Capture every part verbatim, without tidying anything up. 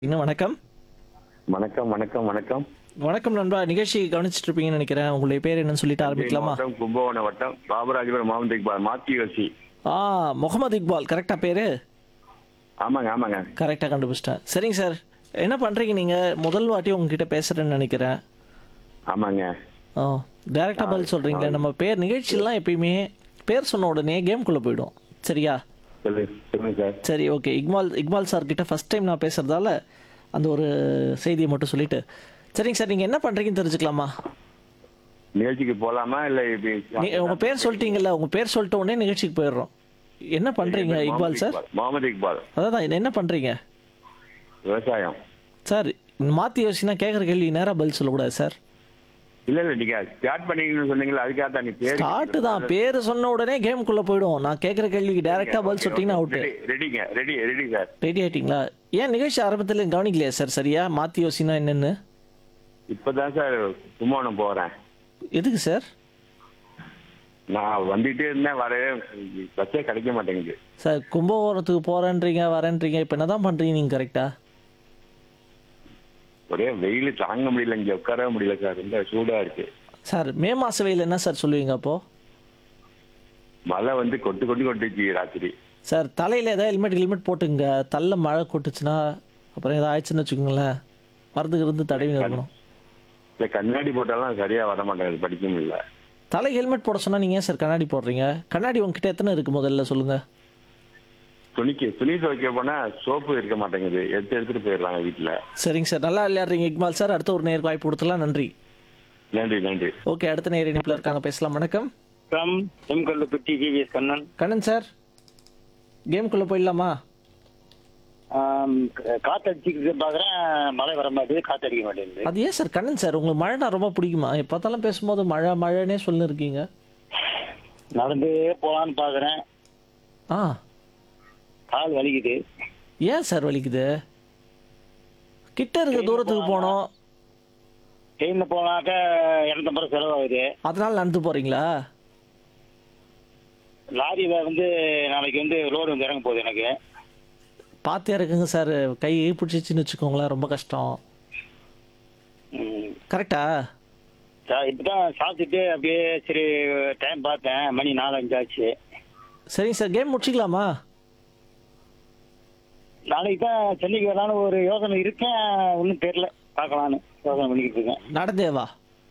இன்னும் வணக்கம். வணக்கம் வணக்கம் வணக்கம் வணக்கம் நண்பா. நிகழ்ச்சி கவனிச்சிட்டு இருப்பீங்கன்னு நினைக்கிறேன். உங்களுடைய பேர் என்னன்னு சொல்லிட்டு தஞ்சை ஆரம்பிக்கலாமா? மாவட்டம் கும்பகோணம் வட்டம் பாபராஜபுரம் முகமது இக்பால் மாத்தி யோசி. ஆ முகமது இக்பால் கரெக்டா பேரு? ஆமாங்க ஆமாங்க கரெக்டாக கண்டுபிடிச்சிட்டேன். சரிங்க சார், என்ன பண்ணுறீங்க நீங்கள்? முதல் வாட்டி உங்ககிட்ட பேசுகிறேன்னு நினைக்கிறேன். ஆமாங்க. ஓ, டேரெக்டாக பதில் சொல்கிறீங்களே. நம்ம பேர் நிகழ்ச்சியெல்லாம் எப்பயுமே பேர் சொன்ன உடனே கேம்குள்ளே போயிடும். சரியா? சொல்லு சொல்லுங்க சார். சரி, ஓகே. இக்பால் இக்பால் சார் கிட்ட ஃபஸ்ட் டைம் நான் பேசுகிறதால அந்த ஒரு செய்தியை மட்டும் சொல்லிட்டு, சரிங்க சார், நீங்கள் என்ன பண்ணுறீங்கன்னு தெரிஞ்சுக்கலாமா? நிகழ்ச்சிக்கு போலாமா இல்ல இப்படி? நீ உங்கள் பேர் சொல்லிட்டீங்கல்ல, உங்கள் பேர் சொல்லிட்ட உடனே நிகழ்ச்சிக்கு போயிடுறோம். என்ன பண்ணுறீங்க இக்பால் சார்? முகமது இக்பால். அதான் என்ன பண்ணுறீங்க விவசாயம். சார்? மாற்றி யோசினா கேட்குற கேள்வி நேராக பதில் சொல்லக்கூடாது சார். இல்ல இல்ல நீங்க ஸ்டார்ட் பண்ணீங்கன்னு சொன்னீங்களா, அதுக்காக தான் நீ பேர் ஸ்டார்ட் தான். பேர் சொன்ன உடனே கேமுக்குள்ளே போயிடும். நான் கேட்குற கேள்விக்கு டேரெக்டாக பதில் சொல்லிட்டீங்கன்னா out. ரெடிங்க ready ready sir. Ready ஆயிட்டீங்களா? ஏன் நிகழ்ச்சி ஆரம்பத்தில் கவனிக்கலையா சார் சரியா? மாற்றி யோசினா என்னன்னு? இப்பதான் சார் கும்பகோணம் போறேன். எதுக்கு சார்? நான் வந்துட்டே இருந்தேன், வரவே பஸ்ஸே கிடைக்க மாட்டேங்குது. சார், கும்பகோணத்துக்கு போகிறேன்றீங்க வரேன்றீங்க, இப்போ என்ன தான் பண்ணுறீங்க நீங்கள் கரெக்டாக? ஒரே வெயில் தாங்க முடியல, இங்க உட்காரவே முடியல சார், ரொம்ப சூடா இருக்கு. சார், மே மாத வெயில் என்ன சார் சொல்லுவீங்க அப்போது? மழை வந்து கொட்டு கொட்டு கொட்டுச்சு ராத்திரி. சார், தலையில் ஏதாவது ஹெல்மெட் ஹெல்மெட் போட்டுங்க. தள்ள மழை கொட்டுச்சுன்னா அப்புறம் ஏதாவது ஆயிடுச்சுன்னு வச்சுக்கோங்களேன், மருந்து இருந்து தடவி இருக்கணும். இல்ல கண்ணாடி போட்டாலும் சரியா வர மாட்டேங்குது, படிக்க முடியல. தலை ஹெல்மெட் போட சொன்னால் நீங்கள் ஏன் சார் கண்ணாடி போடுறீங்க? கண்ணாடி உங்ககிட்ட எத்தனை இருக்குது முதல்ல சொல்லுங்கள். துணிக்கு துணி துவைக்க போனா சோப்பு இருக்க மாட்டேங்குது, எடுத்து எடுத்துட்டு போயிடுறாங்க வீட்டுல. சரிங்க சார், நல்லா விளையாடுறீங்க இக்பால் சார். அடுத்த ஒரு நேருக்கு வாய்ப்பு கொடுத்துலாம். நன்றி. நன்றி நன்றி. ஓகே, அடுத்த நேர் இணைப்பில் இருக்காங்க, பேசலாம். வணக்கம். From எம்கல்லுப்பட்டி GVS Kannan. Kannan sir, கேமுக்குள்ளே போயிடலாமா? ஆம், காத்தடிச்சுக்கிட்டு பார்க்குறேன், மழை வர மாட்டேங்குது, காத்தடிக்க மாட்டேங்குது. அது ஏன் சார் கண்ணன் சார், உங்களுக்கு மழைனா ரொம்ப பிடிக்குமா? எப்போ பார்த்தாலும் பேசும்போது மழை மழைன்னே சொல்லி இருக்கீங்க. நடந்தே போகலான்னு பார்க்குறேன், ஆ, கால் வலிக்குது. ஏன் சார் வலிக்குது? கிட்ட இருக்க தூரத்துக்கு போனோம், ட்ரெயினில் போனாக்க இரநூத்தம்பது ரூபா செலவாகுது. அதனால நடந்து போகிறீங்களா? லாரியில் வந்து நாளைக்கு வந்து லோடு வந்து இறங்க போகுது எனக்கு. பார்த்து இறக்குங்க சார், கை பிடிச்சிச்சின்னு வச்சுக்கோங்களேன், ரொம்ப கஷ்டம். ம், கரெக்டா? சா- இப்பதான் சாப்பிட்டுட்டு அப்படியே சரி டைம் பார்த்தேன், மணி நாலு அஞ்சு ஆச்சு. சரிங்க சார், கேம் முடிச்சிக்கலாமா? நாளைக்கு தான் சென்னைக்கு வரலான்னு ஒரு யோசனை இருக்கேன், ஒன்றும் தெரியல, பார்க்கலான்னு யோசனை பண்ணிக்கிட்டு இருக்கேன். நடந்தேவா?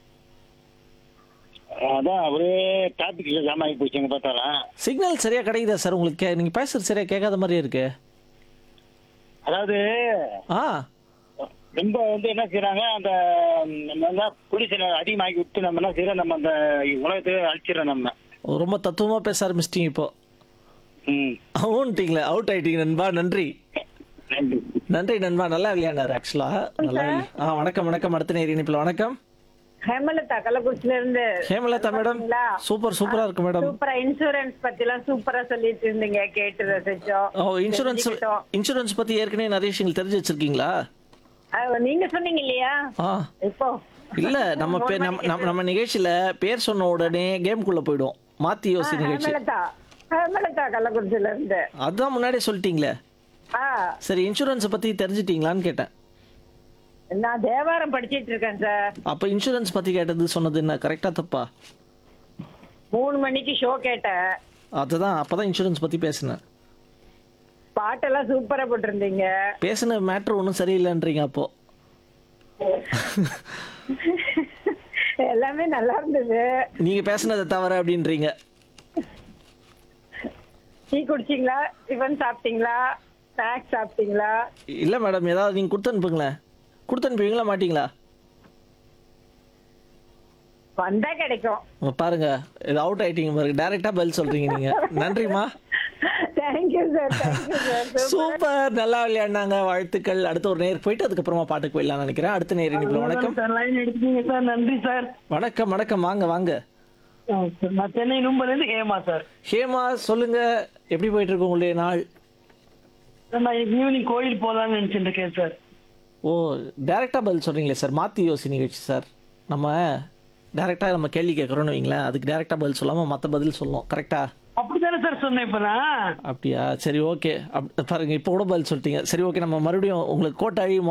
அதான் ஒரே டிராபிக்ல ஜாம் ஆகி போச்சு எங்க பார்த்தாலும். சிக்னல் சரியா கிடைக்குதா சார் உங்களுக்கு? கே- நீங்க பேசுறது சரியா கேட்காத மாதிரியே இருக்கு. அதாவது ஆ, ரொம்ப வந்து என்ன செய்யறாங்க, அந்த நம்ம வந்து பொல்யூஷன் அதிகமாகி விட்டு நம்ம என்ன செய்யறோம், நம்ம அந்த உலகத்தை அழிச்சிடறோம் நம்ம. ரொம்ப தத்துவமா பேச ஆரம்பிச்சிட்டீங்க இப்போ. ம், அவுன்ட்டீங்களே, அவுட் ஆயிட்டீங்க நண்பா. நன்றி நன்றி. நன்றி நண்பா, நல்லா விளையாண்டாரு ஆக்சுவலா. நல்லா விளையா- ஆ, வணக்கம் வணக்கம். அடுத்த நேர் இணைப்பில் வணக்கம். ஹேமலதா கள்ளக்குறிச்சில இருந்து. ஹேமலதா மேடம், சூப்பர் சூப்பரா இருக்கு மேடம். சூப்பரா இன்சூரன்ஸ் பத்தி எல்லாம் சூப்பரா சொல்லிட்டு இருந்தீங்க, கேட்டு ரசிச்சோம். ஓ, இன்சூரன்ஸ் தெரிஞ்சுக்கிட்டோம். இன்சூரன்ஸ் பத்தி ஏற்கனவே நிறைய விஷயங்கள் தெரிஞ்சு வச்சிருக்கீங்களா? அஹ், நீங்க சொன்னீங்க இல்லையா ஆ, இப்போ? இல்ல நம்ம பே- நம்ம நம்ம- நம்ம நிகழ்ச்சியில பேர் சொன்ன உடனே கேம்குள்ள போயிடும். மாத்தி யோசி நிகழ்ச்சி. ஹேமலதா ஹேமலதா கள்ளக்குறிச்சில இருந்து. அதான் முன்னாடியே சொல்லிட்டீங்களே. ஆ, சரி, இன்சூரன்ஸ் பத்தி தெரிஞ்சிட்டீங்களான்னு கேட்டேன். நான் தேவாரம் படிச்சிட்டு இருக்கேன் சார். அப்ப இன்சூரன்ஸ் பத்தி கேட்டது சொன்னது என்ன கரெக்டா தப்பா? மூணு மணிக்கு ஷோ கேட்டேன், அதுதான், அப்பதான் இன்சூரன்ஸ் பத்தி பேசினேன். பாட்டெல்லாம் சூப்பரா போட்டிருந்தீங்க. பேசின மேட்ரு ஒன்றும் சரியில்லைன்றீங்க அப்போ. எல்லாமே நல்லா இருந்தது. நீங்க பேசினதை தவிர அப்படின்றீங்க. டீ குடிச்சிங்களா? டிஃபன் சாப்பிட்டீங்களா? ஸ்நாக்ஸ் சாப்பிட்டீங்களா? இல்ல மேடம், ஏதாவது நீங்க கொடுத்து அனுப்புங்களேன். கொடுத்து அனுப்புவீங்களா மாட்டீங்களா? வந்தா கிடைக்கும். உங்க பாருங்க, இது அவுட் ஆயிட்டீங்க பாருங்க, டைரக்டா பதில் சொல்றீங்க நீங்க. நன்றிமா. Thank you sir, thank you sir. Super, நல்லா விளையாடினாங்க, வாழ்த்துக்கள். அடுத்த ஒரு நேர் போயிட்டு அதுக்கப்புறமா பாட்டுக்கு போயிடலாம்னு நினைக்கிறேன். அடுத்த நேர் இணைப்பில் வணக்கம். சார் லைன் எடுத்தீங்க சார், நன்றி சார். வணக்கம் வணக்கம், வாங்க வாங்க. ஆ, சார், நான் சென்னை நும்பர்ல இருந்து ஹேமா சார். ஹேமா, சொல்லுங்க, எப்படி போயிட்டு இருக்கு உங்களுடைய நாள்? சார், நான் ஈவினிங் கோயில் போகலான்னு நினைச்சிட்டு இருக்கேன் சார். ஓ, டைரக்டா பதில் சொல்றீங்களே சார், மாத்தி யோசி நிகழ்ச்சி சார். நம்ம டைரக்டா நம்ம கேள்வி கேட்கறோம்னு வைங்களேன், அதுக்கு டைரக்டா பதில் சொல்லாம மத்த பதில் சொல்லணும். கரெக்டா? அப்படித்தானே தான் சார் சொன்னேன் இப்பதான். அப்படியா? சரி ஓகே. அப் பாருங்க இப்போ கூட பதில் சொல்லிட்டீங்க. சரி ஓகே, நம்ம மறுபடியும் உங்களுக்கு கோட்டாயி